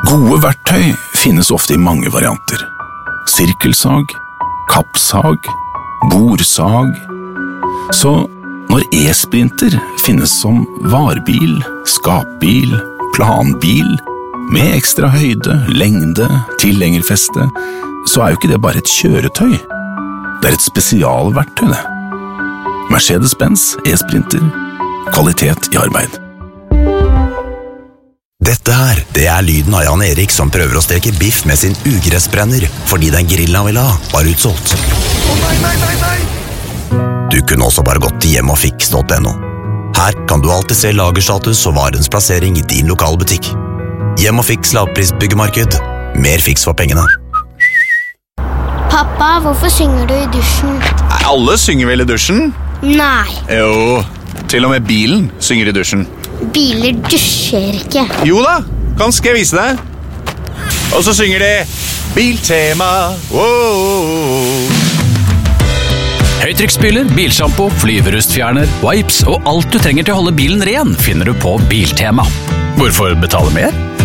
Gode verktøy finnes ofte i mange varianter. Sirkelsag, kappsag, borsag. Så når e-sprinter finnes som varebil, skapbil, planbil, med ekstra høyde, lengde, tilhengerfeste, så jo ikke det bare et kjøretøy. Det et spesialverktøy, det. Mercedes-Benz e-sprinter. Kvalitet i arbeid. Dette her, det lyden av Jan Erik som prøver å steke biff med sin ugressbrenner, fordi den grillen han vil ha var utsolgt. Nei! Du kunne også bare gått til hjemogfiks.no. Her kan du alltid se lagerstatus og varens plassering i din lokale butikk. Hjem og Fiks lavprisbyggemarked. Mer fiks for pengene. Pappa, hvorfor synger du i dusjen? Alle synger vel i dusjen? Nei. Jo, til og med bilen synger i dusjen. Biler dusjer ikke. Jo da, skal jeg vise deg. Og så synger de Biltema. Wow. Høytrykksspyler, bilshampoo, flyverustfjerner, wipes og alt du trenger til å holde bilen ren finner du på Biltema. Hvorfor betale mer?